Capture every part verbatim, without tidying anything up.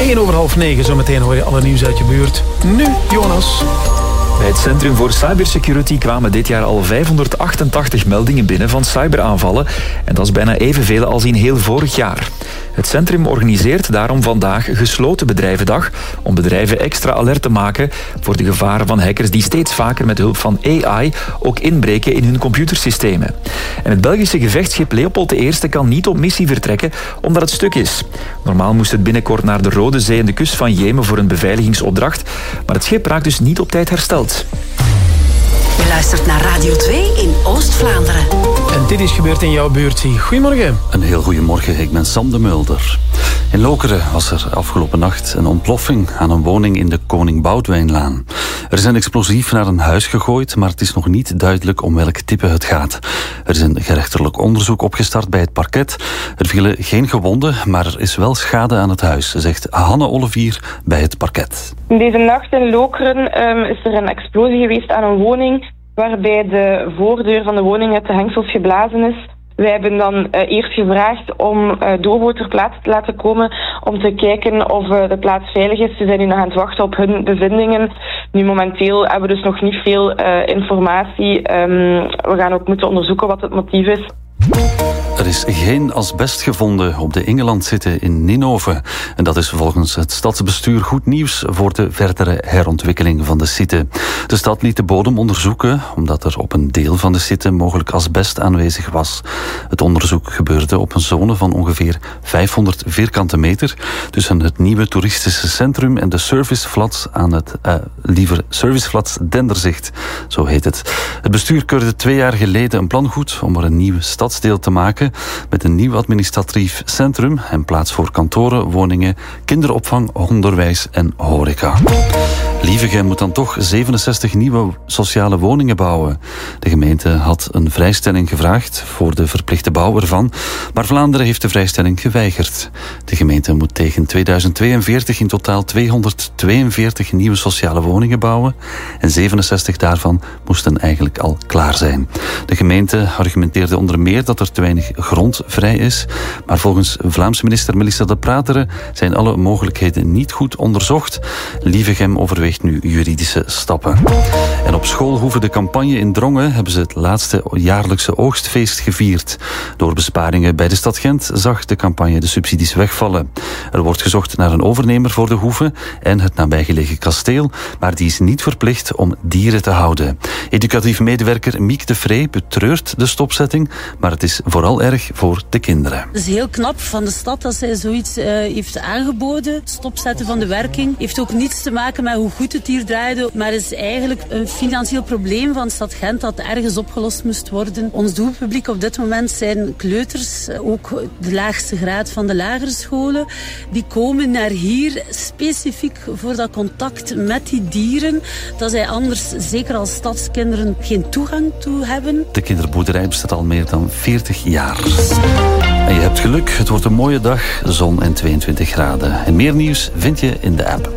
negen over half negen. Zometeen hoor je alle nieuws uit je buurt. Nu, Jonas. Bij het Centrum voor Cybersecurity kwamen dit jaar al vijfhonderdachtentachtig meldingen binnen van cyberaanvallen. En dat is bijna evenveel als in heel vorig jaar. Het centrum organiseert daarom vandaag Gesloten Bedrijvendag om bedrijven extra alert te maken voor de gevaren van hackers die steeds vaker met hulp van A I ook inbreken in hun computersystemen. En het Belgische gevechtsschip Leopold de Eerste kan niet op missie vertrekken omdat het stuk is. Normaal moest het binnenkort naar de Rode Zee en de kust van Jemen voor een beveiligingsopdracht, maar het schip raakt dus niet op tijd hersteld. Je luistert naar Radio twee in Oost-Vlaanderen. En dit is gebeurd in jouw buurt. Goedemorgen. Een heel goedemorgen, ik ben Sam de Mulder. In Lokeren was er afgelopen nacht een ontploffing aan een woning in de Koning Boudwijnlaan. Er is een explosief naar een huis gegooid, maar het is nog niet duidelijk om welk type het gaat. Er is een gerechtelijk onderzoek opgestart bij het parket. Er vielen geen gewonden, maar er is wel schade aan het huis, zegt Hanne Olivier bij het parket. Deze nacht in Lokeren um, is er een explosie geweest aan een woning, waarbij de voordeur van de woning uit de hengsels geblazen is. Wij hebben dan uh, eerst gevraagd om uh, Dobo ter plaatse te laten komen om te kijken of uh, de plaats veilig is. Ze zijn nu nog aan het wachten op hun bevindingen. Nu momenteel hebben we dus nog niet veel uh, informatie. Um, we gaan ook moeten onderzoeken wat het motief is. Er is geen asbest gevonden op de Ingelandzitten in Ninove. En dat is volgens het stadsbestuur goed nieuws voor de verdere herontwikkeling van de site. De stad liet de bodem onderzoeken, omdat er op een deel van de site mogelijk asbest aanwezig was. Het onderzoek gebeurde op een zone van ongeveer vijfhonderd vierkante meter tussen het nieuwe toeristische centrum en de serviceflats aan het, uh, liever serviceflats Denderzicht, zo heet het. Het bestuur keurde twee jaar geleden een plan goed om er een nieuw stadsdeel te maken met een nieuw administratief centrum en plaats voor kantoren, woningen, kinderopvang, onderwijs en horeca. Lievegem moet dan toch zevenenzestig nieuwe sociale woningen bouwen. De gemeente had een vrijstelling gevraagd voor de verplichte bouw ervan, maar Vlaanderen heeft de vrijstelling geweigerd. De gemeente moet tegen tweeduizend tweeënveertig in totaal tweehonderdtweeënveertig nieuwe sociale woningen bouwen en zevenenzestig daarvan moesten eigenlijk al klaar zijn. De gemeente argumenteerde onder meer dat er te weinig grond vrij is, maar volgens Vlaamse minister Melissa de Prateren zijn alle mogelijkheden niet goed onderzocht. Lievegem overweegt nu juridische stappen. En op schoolhoeve de campagne in Drongen hebben ze het laatste jaarlijkse oogstfeest gevierd. Door besparingen bij de stad Gent zag de campagne de subsidies wegvallen. Er wordt gezocht naar een overnemer voor de hoeve en het nabijgelegen kasteel, maar die is niet verplicht om dieren te houden. Educatief medewerker Miek de Vree betreurt de stopzetting, maar het is vooral erg voor de kinderen. Het is heel knap van de stad dat zij zoiets uh, heeft aangeboden. Stopzetten van de werking heeft ook niets te maken met hoe goed het hier draaide, maar is eigenlijk een financieel probleem van stad Gent dat ergens opgelost moest worden. Ons doelpubliek op dit moment zijn kleuters, ook de laagste graad van de lagere scholen. Die komen naar hier specifiek voor dat contact met die dieren, dat zij anders, zeker als stadskinderen, geen toegang toe hebben. De kinderboerderij bestaat al meer dan veertig jaar. En je hebt geluk, het wordt een mooie dag, zon en tweeëntwintig graden. En meer nieuws vind je in de app.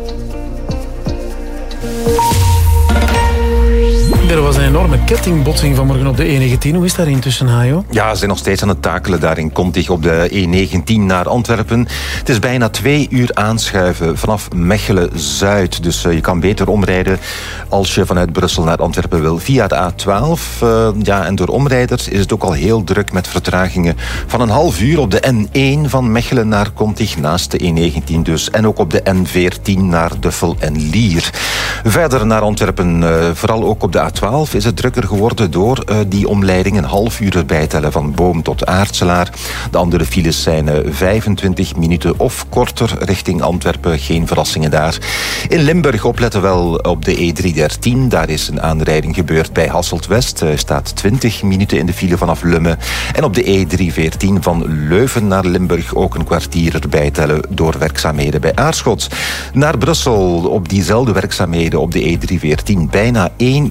Er was een enorme kettingbotsing vanmorgen op de E negentien. Hoe is dat intussen, Hajo? Ja, ze zijn nog steeds aan het takelen daar in Contig op de E negentien naar Antwerpen. Het is bijna twee uur aanschuiven vanaf Mechelen-Zuid. Dus uh, je kan beter omrijden als je vanuit Brussel naar Antwerpen wil via de A twaalf. Uh, ja, en door omrijders is het ook al heel druk met vertragingen van een half uur op de N één van Mechelen naar Contig naast de E negentien dus. En ook op de N veertien naar Duffel en Lier. Verder naar Antwerpen, uh, vooral ook op de A twaalf is het drukker geworden door uh, die omleiding een half uur erbij tellen van Boom tot Aartselaar. De andere files zijn uh, vijfentwintig minuten of korter richting Antwerpen. Geen verrassingen daar. In Limburg opletten wel op de E driehonderddertien. Daar is een aanrijding gebeurd bij Hasselt-West. Er uh, staat twintig minuten in de file vanaf Lummen. En op de E driehonderdveertien van Leuven naar Limburg ook een kwartier erbij tellen door werkzaamheden bij Aarschot. Naar Brussel op diezelfde werkzaamheden op de E driehonderdveertien bijna één uur bumper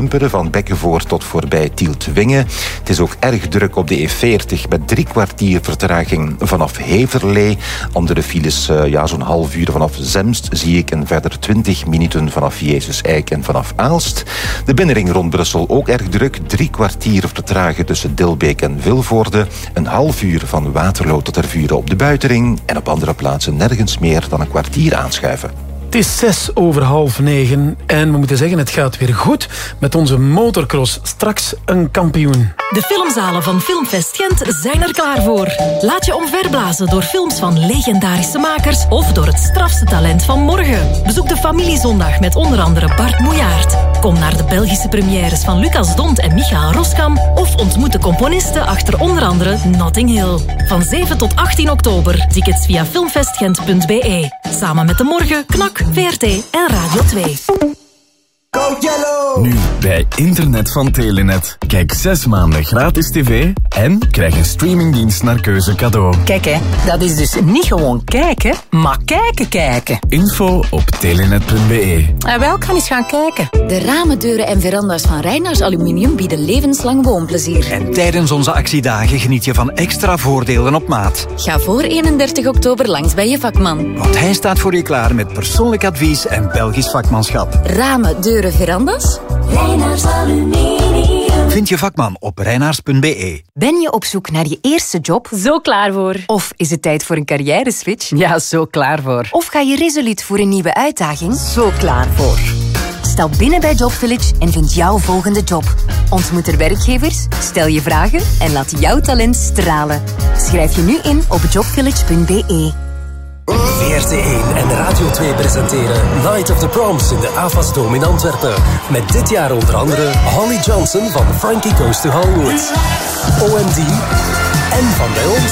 Lumperen van Bekkenvoort tot voorbij Tielt-Wingen. Het is ook erg druk op de E veertig met drie kwartier vertraging vanaf Heverlee. Andere files, uh, ja, zo'n half uur vanaf Zemst zie ik en verder twintig minuten vanaf Jezus-Eik en vanaf Aalst. De binnenring rond Brussel ook erg druk. Drie kwartier vertragen tussen Dilbeek en Vilvoorde. Een half uur van Waterloo tot Tervuren op de buitenring. En op andere plaatsen nergens meer dan een kwartier aanschuiven. Het is zes over half negen en we moeten zeggen, het gaat weer goed met onze motocross. Straks een kampioen. De filmzalen van Filmfest Gent zijn er klaar voor. Laat je omverblazen door films van legendarische makers of door het strafste talent van morgen. Bezoek de Familiezondag met onder andere Bart Moejaert. Kom naar de Belgische premières van Lucas Dont en Michael Roskam of ontmoet de componisten achter onder andere Notting Hill. Van zeven tot achttien oktober. Tickets via filmfestgent punt b e. Samen met De Morgen, Knak, V R T en Radio twee. Nu bij Internet van Telenet. Kijk zes maanden gratis tv en krijg een streamingdienst naar keuze cadeau. Kijk hè, dat is dus niet gewoon kijken, maar kijken kijken. Info op telenet punt b e. En wel, kan eens gaan kijken. De ramen, deuren en veranda's van Reinaars Aluminium bieden levenslang woonplezier. En tijdens onze actiedagen geniet je van extra voordelen op maat. Ga voor eenendertig oktober langs bij je vakman. Want hij staat voor je klaar met persoonlijk advies en Belgisch vakmanschap. Ramen, deuren, veranda's? Reinaars Aluminium. Vind je vakman op reinaars punt b e. Ben je op zoek naar je eerste job? Zo klaar voor. Of is het tijd voor een carrière-switch? Ja, zo klaar voor. Of ga je resoluut voor een nieuwe uitdaging? Zo klaar voor. Stap binnen bij Job Village en vind jouw volgende job. Ontmoet er werkgevers, stel je vragen en laat jouw talent stralen. Schrijf je nu in op jobvillage punt b e. V R T één en Radio twee presenteren Night of the Proms in de AFAS-dome in Antwerpen. Met dit jaar onder andere Holly Johnson van Frankie Goes to Hollywood, O M D en van bij ons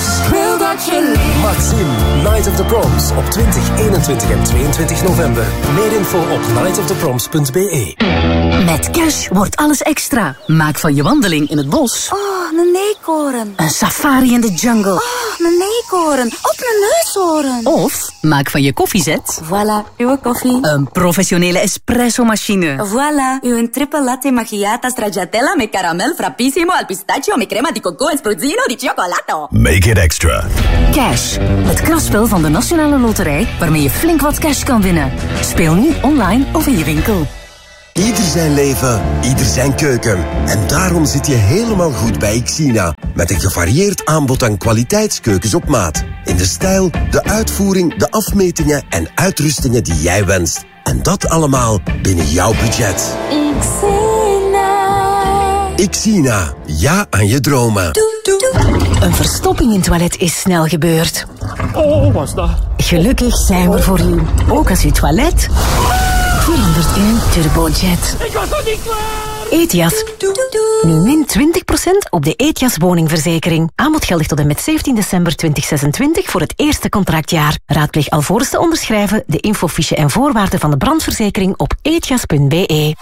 Maxime. Night of the Proms op twintig, eenentwintig en tweeëntwintig november. Meer info op night of the proms punt b e. Met Cash wordt alles extra. Maak van je wandeling in het bos Oh, een eekhoorn. een safari in de jungle. Oh, een eekhoorn. Op een neushoorn. Of maak van je koffiezet Voilà, uw koffie. een professionele espresso-machine. Voilà, uw triple latte macchiata stracciatella met caramel frappissimo al pistachio met crema di coco en spruzzino di cioccolato. Make it extra. Cash, het krachtspel van de Nationale Loterij waarmee je flink wat cash kan winnen. Speel nu online of in je winkel. Ieder zijn leven, ieder zijn keuken. En daarom zit je helemaal goed bij Xina. Met een gevarieerd aanbod aan kwaliteitskeukens op maat. In de stijl, de uitvoering, de afmetingen en uitrustingen die jij wenst. En dat allemaal binnen jouw budget. Xina. Xina, ja aan je dromen. Een verstopping in het toilet is snel gebeurd. Oh, was dat? Gelukkig zijn we voor u. Ook als uw toilet verandert in een turbojet. Ik was nog niet klaar! Ethias. Nu min twintig procent op de Ethias woningverzekering. Aanbod geldig tot en met zeventien december tweeduizend zesentwintig voor het eerste contractjaar. Raadpleeg alvorens te onderschrijven de infofiche en voorwaarden van de brandverzekering op ethias punt b e.